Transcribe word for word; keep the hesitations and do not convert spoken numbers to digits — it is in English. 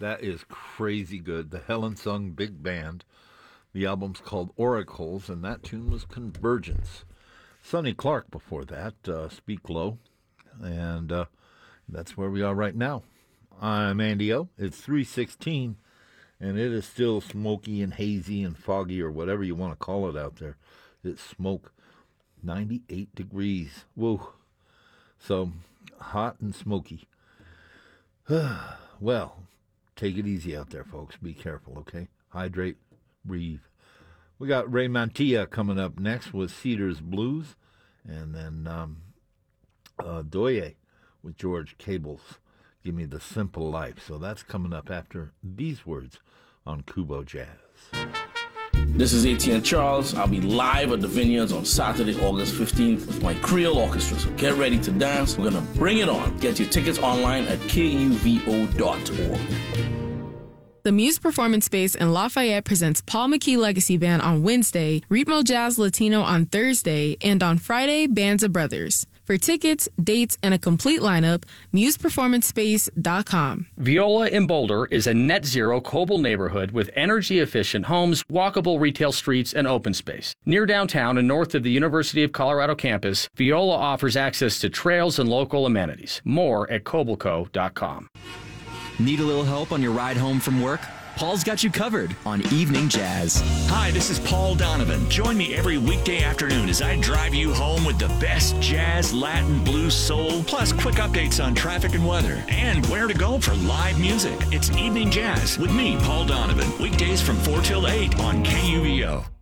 That is crazy good. The Helen Sung Big Band. The album's called Oracles, and that tune was Convergence. Sonny Clark before that, uh, Speak Low. And uh, that's where we are right now. I'm Andy O. It's three sixteen, and it is still smoky and hazy and foggy or whatever you want to call it out there. It's smoke. ninety-eight degrees. Whoa. So, hot and smoky. Well, take it easy out there, folks. Be careful, okay? Hydrate, breathe. We got Ray Mantilla coming up next with Cedars Blues, and then um, uh, Doye with George Cables. Give Me the Simple Life. So that's coming up after these words on Kubo Jazz. This is A T N Charles. I'll be live at the Vineyards on Saturday, August fifteenth with my Creole Orchestra. So get ready to dance. We're going to bring it on. Get your tickets online at K U V O dot org. The Muse Performance Space in Lafayette presents Paul McKee Legacy Band on Wednesday, Ritmo Jazz Latino on Thursday, and on Friday, Bands of Brothers. For tickets, dates, and a complete lineup, muse performance space dot com. Viola in Boulder is a net-zero Coble neighborhood with energy-efficient homes, walkable retail streets, and open space. Near downtown and north of the University of Colorado campus, Viola offers access to trails and local amenities. More at cobleco dot com. Need a little help on your ride home from work? Paul's got you covered on Evening Jazz. Hi, this is Paul Donovan. Join me every weekday afternoon as I drive you home with the best jazz, Latin, blues, soul, plus quick updates on traffic and weather, and where to go for live music. It's Evening Jazz with me, Paul Donovan, weekdays from four till eight on K U V O.